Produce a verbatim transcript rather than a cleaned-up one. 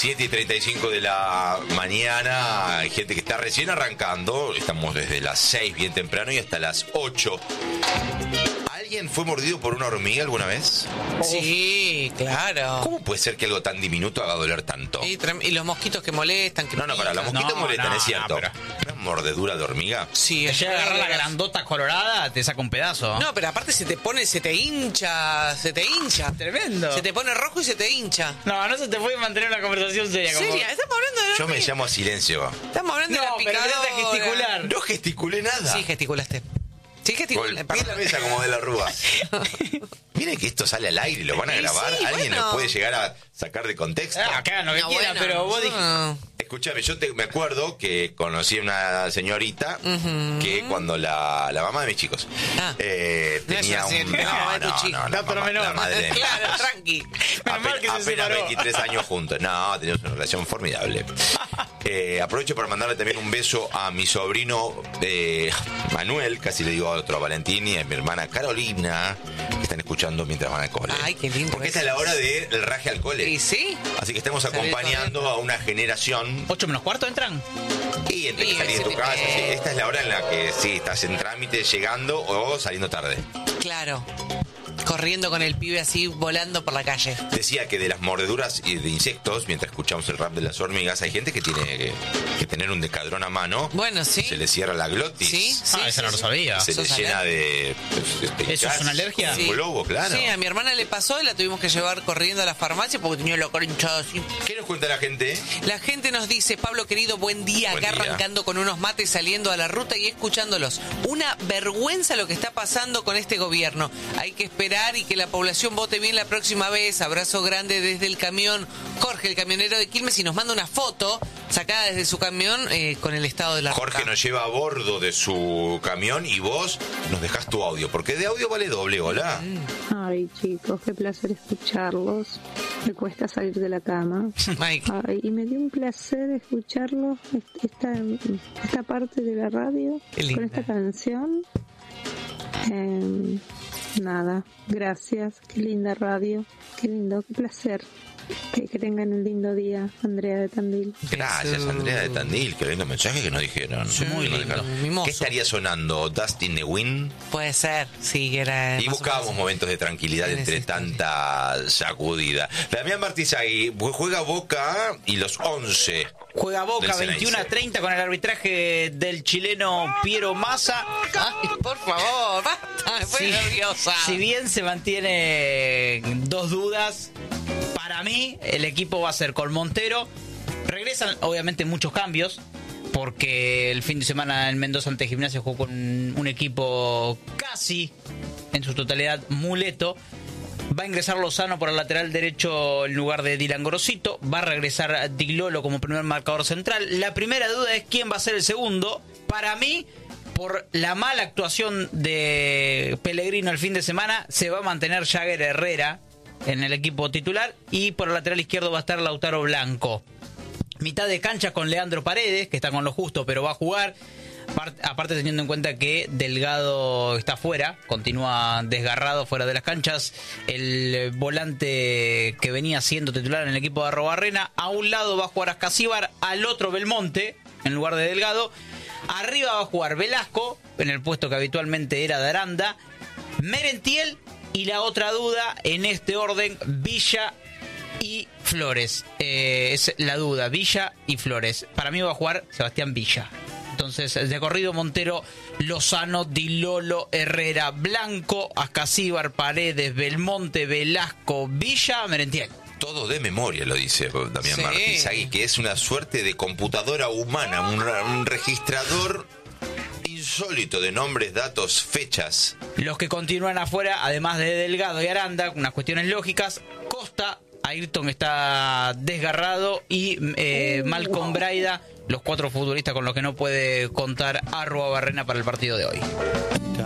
siete y treinta y cinco de la mañana, hay gente que está recién arrancando, estamos desde las seis bien temprano y hasta las ocho. ¿Alguien fue mordido por una hormiga alguna vez? Sí, claro. ¿Cómo puede ser que algo tan diminuto haga doler tanto? Y, y los mosquitos que molestan, que No, no, para, los mosquitos No, molestan, no, es cierto. no, pero- ¿Una mordedura de hormiga? Sí, Te es llega a agarrar la raro. grandota colorada, te saca un pedazo. No, pero aparte se te pone, se te hincha, se te hincha. Tremendo. Se te pone rojo y se te hincha. No, no se te puede mantener una conversación seria. Como... Seria, estamos hablando de la Yo me hormiga. llamo a silencio. Estamos hablando de No, la pero picadora. tenés que gesticular. No gesticulé nada. Sí, gesticulaste. Sí, gesticulaste. Golpeé la mesa como de la Rúa. Miren que esto sale al aire y lo van a Sí, grabar. sí, ¿Alguien bueno. lo puede llegar a sacar de contexto? Ah, que hagan lo que No, quieran, bueno, pero vos yo dijiste... no. Escúchame, yo te, me acuerdo que conocí a una señorita que cuando la, la mamá de mis chicos Ah. eh, No es tenía así, un... la mamá de tu chico. la Dato mamá- menor. la madre de mis Claro, hijos. tranqui. Menos mal que se Apenas separó. veintitrés años juntos. No, teníamos una relación formidable. Eh, aprovecho para mandarle también un beso a mi sobrino eh, Manuel, casi le digo a otro, a Valentín, y a mi hermana Carolina, que están escuchando mientras van al cole. Ay, qué lindo Porque esta es eso. la hora del raje al cole. ¿Y sí? Así que estamos Salir acompañando a una generación. ¿Ocho menos cuarto entran? Y entre que Y salir de tu ese casa, tipo- sí, esta es la hora en la que sí, estás en trámite, llegando o saliendo tarde. Claro. Corriendo con el pibe así, volando por la calle. Decía que de las mordeduras y de insectos, mientras escuchamos el rap de las hormigas, hay gente que tiene que, que tener un decadrón a mano. Bueno, sí. Se le cierra la glotis. Sí, sí. Ah, eso sí, no lo sí. sabía. Se le ¿Sos llena alérgico? de... pues, de ¿Eso es una alergia? Un globo, claro. Sí, a mi hermana le pasó y la tuvimos que llevar corriendo a la farmacia porque tenía la cara hinchada así. ¿Qué nos cuenta la gente? La gente nos dice, Pablo querido, buen día, Buen acá día. arrancando con unos mates, saliendo a la ruta y escuchándolos. Una vergüenza lo que está pasando con este gobierno. Hay que esperar y que la población vote bien la próxima vez. Abrazo grande desde el camión. Jorge, el camionero de Quilmes, y nos manda una foto sacada desde su camión eh, con el estado de la Jorge ruta. nos lleva a bordo de su camión y vos nos dejás tu audio, porque de audio vale doble, hola. Ay, chicos, qué placer escucharlos. Me cuesta salir de la cama. Mike. Ay, y me dio un placer escucharlos, est- esta, esta parte de la radio, Qué linda. con esta canción. Eh, nada, gracias, qué linda radio, qué lindo, qué placer. Que, que tengan un lindo día, Andrea de Tandil. Gracias, Beso. Andrea de Tandil. Qué lindo mensaje que nos dijeron. Sí, muy Nos lindo, dejaron. mimoso. ¿Qué estaría sonando? ¿Dustin the Wind? Puede ser, sí, que era... Y más o buscábamos menos. momentos de tranquilidad En entre esa historia. tanta sacudida. Damián Martizagui juega Boca y los once. Juega Boca Del Ceneice. veintiuno a treinta con el arbitraje del chileno Piero Massa. Ay, por favor, basta, me fue Sí. nerviosa. Si bien se mantiene dos dudas, para mí el equipo va a ser con Montero. Regresan obviamente muchos cambios, porque el fin de semana en Mendoza ante Gimnasia jugó con un equipo casi en su totalidad muleto. Va a ingresar Lozano por el lateral derecho en lugar de Dylan Grosito. Va a regresar Di Lolo como primer marcador central. La primera duda es quién va a ser el segundo. Para mí, por la mala actuación de Pellegrino el fin de semana, se va a mantener Jagger Herrera en el equipo titular. Y por el lateral izquierdo va a estar Lautaro Blanco. Mitad de cancha con Leandro Paredes, que está con lo justo, pero va a jugar. Aparte, teniendo en cuenta que Delgado está fuera, continúa desgarrado fuera de las canchas, el volante que venía siendo titular en el equipo de Arrobarrena, a un lado va a jugar Ascasíbar, al otro Belmonte, en lugar de Delgado. Arriba va a jugar Velasco, en el puesto que habitualmente era de Aranda, Merentiel, y la otra duda, en este orden, Villa y Flores. Eh, es la duda, Villa y Flores. Para mí va a jugar Sebastián Villa. Entonces, de corrido, Montero, Lozano, Di Lolo, Herrera, Blanco, Ascasíbar, Paredes, Belmonte, Velasco, Villa, Merentiel. Todo de memoria, lo dice Damián Sí. Martizagui, que es una suerte de computadora humana, un, un registrador insólito de nombres, datos, fechas. Los que continúan afuera, además de Delgado y Aranda, unas cuestiones lógicas, Costa, Ayrton está desgarrado y eh, Malcolm Braida, los cuatro futbolistas con los que no puede contar Arrobarrena para el partido de hoy.